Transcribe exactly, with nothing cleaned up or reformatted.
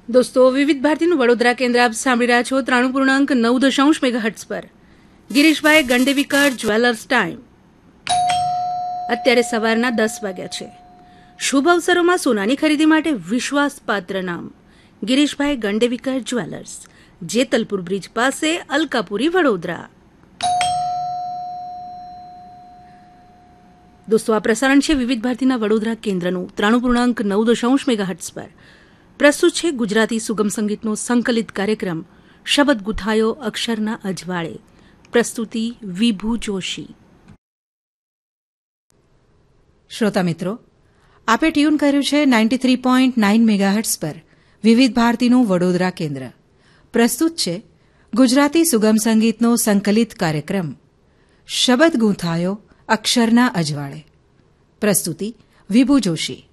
દોસ્તો, વિવિધ ભારતીનું વડોદરા કેન્દ્ર આપ સાંભળી રહ્યા છો ત્રાણું પૂર્ણાંક નવ દશાંશ મેગાહર્ટ્ઝ પર. Girishbhai ગંડેવીકર jewellers time. અત્યારે સવારના દસ વાગ્યા છે. શુભ અવસરોમાં સોનાની ખરીદી માટે વિશ્વાસપાત્ર નામ ગિરીશભાઈ ગંડેવીકર જ્વેલર્સ, જેતલપુર બ્રિજ પાસે, અલકાપુરી, વડોદરા. દોસ્તો, આ પ્રસારણ છે વિવિધ ભારતીના વડોદરા કેન્દ્રનું ત્રાણું પૂર્ણાંક નવ દશાંશ મેગાહર્ટ્ઝ પર. પ્રસ્તુત છે ગુજરાતી સુગમ સંગીતનો સંકલિત કાર્યક્રમ શબ્દ ગુથાયો અક્ષરના અજવાળે. પ્રસ્તુતિ વિભુ જોશી. શ્રોતા મિત્રો, આપે ટ્યુન કર્યું છે ninety three point nine megahertz પર વિવિધ ભારતીનું વડોદરા કેન્દ્ર. પ્રસ્તુત છે ગુજરાતી સુગમ સંગીતનો સંકલિત કાર્યક્રમ શબ્દ ગૂંથાયો અક્ષરના અજવાળે. પ્રસ્તુતિ વિભુ જોશી.